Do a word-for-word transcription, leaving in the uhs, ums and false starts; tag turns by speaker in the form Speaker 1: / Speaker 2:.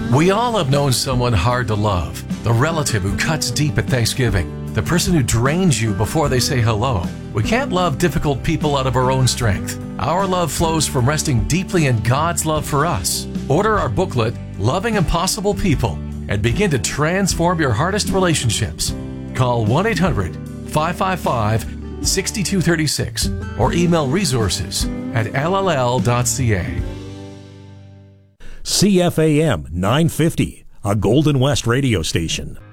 Speaker 1: We all have known someone hard to love. The relative who cuts deep at Thanksgiving. The person who drains you before they say hello. We can't love difficult people out of our own strength. Our love flows from resting deeply in God's love for us. Order our booklet, Loving Impossible People, and begin to transform your hardest relationships. Call one eight hundred five five five six two three six or email resources at L L L dot C A.
Speaker 2: C F A M nine fifty, a Golden West radio station.